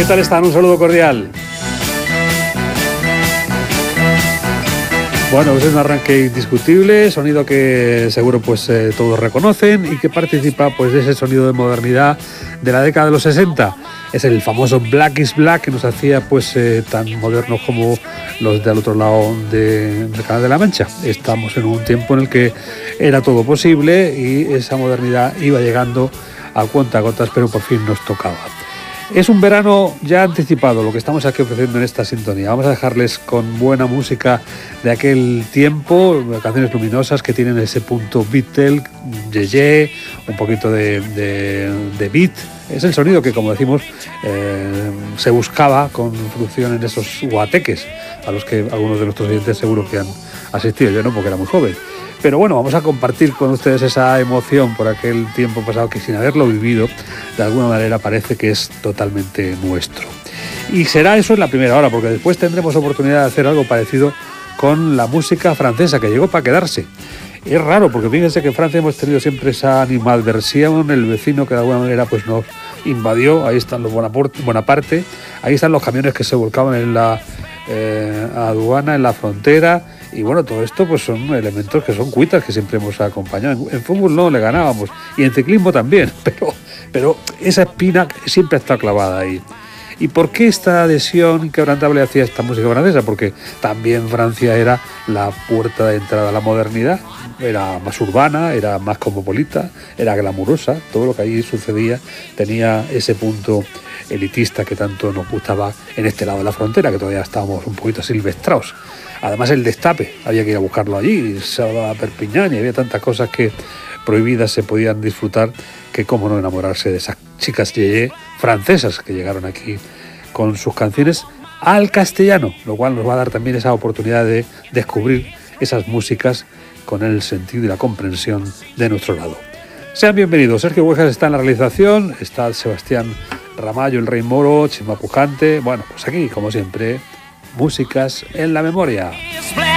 ¿Qué tal están? Un saludo cordial. Bueno, pues es un arranque indiscutible, sonido que seguro pues todos reconocen y que participa pues de ese sonido de modernidad de la década de los 60. Es el famoso Black is Black que nos hacía pues tan modernos como los del otro lado del Canal de la Mancha. Estamos en un tiempo en el que era todo posible y esa modernidad iba llegando a cuentagotas, pero por fin nos tocaba. Es un verano ya anticipado lo que estamos aquí ofreciendo en esta sintonía. Vamos a dejarles con buena música de aquel tiempo, canciones luminosas que tienen ese punto Beatle, yeye, un poquito de beat. Es el sonido que, como decimos, se buscaba con producción en esos guateques, a los que algunos de nuestros oyentes seguro que han asistido. Yo no, porque era muy joven. Pero bueno, vamos a compartir con ustedes esa emoción por aquel tiempo pasado que, sin haberlo vivido, de alguna manera parece que es totalmente nuestro. Y será eso en la primera hora, porque después tendremos oportunidad de hacer algo parecido con la música francesa, que llegó para quedarse. Es raro, porque fíjense que en Francia hemos tenido siempre esa animadversión, el vecino que de alguna manera pues nos invadió. Ahí están los Bonaparte, ahí están los camiones que se volcaban en la aduana, en la frontera. Y bueno, todo esto pues son elementos que son cuitas que siempre hemos acompañado. En fútbol no le ganábamos, y en ciclismo también, pero esa espina siempre está clavada ahí. ¿Y por qué esta adhesión inquebrantable hacia esta música francesa? Porque también Francia era la puerta de entrada a la modernidad, era más urbana, era más cosmopolita, era glamurosa, todo lo que allí sucedía tenía ese punto elitista que tanto nos gustaba en este lado de la frontera, que todavía estábamos un poquito silvestrados. Además el destape, había que ir a buscarlo allí, se hablaba a Perpiñán y había tantas cosas que prohibidas se podían disfrutar, que cómo no enamorarse de esas chicas yeye francesas que llegaron aquí con sus canciones al castellano, lo cual nos va a dar también esa oportunidad de descubrir esas músicas con el sentido y la comprensión de nuestro lado. Sean bienvenidos. Sergio Huejas está en la realización, está Sebastián Ramallo, el Rey Moro, Chima Pujante. Bueno, pues aquí, como siempre, músicas en la memoria.